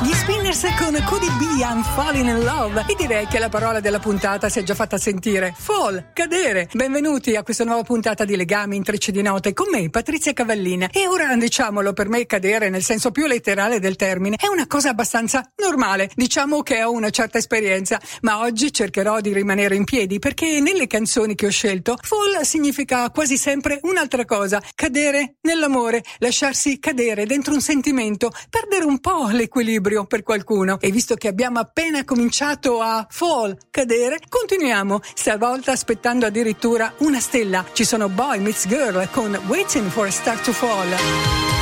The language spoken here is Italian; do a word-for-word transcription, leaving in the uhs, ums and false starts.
Gli Spinners con Could It Be I'm Falling in Love, e direi che la parola della puntata si è già fatta sentire: fall, cadere. Benvenuti a questa nuova puntata di Legami, Intrecci di Note con me, Patrizia Cavallina. E ora, diciamolo, per me cadere nel senso più letterale del termine è una cosa abbastanza normale. Diciamo che ho una certa esperienza, ma oggi cercherò di rimanere in piedi, perché nelle canzoni che ho scelto fall significa quasi sempre un'altra cosa: cadere nell'amore, lasciarsi cadere dentro un sentimento, perdere un po' l'equilibrio per qualcuno. E visto che abbiamo appena cominciato a fall, cadere, continuiamo, stavolta aspettando addirittura una stella. Ci sono Boy Meets Girl con Waiting for a Star to Fall.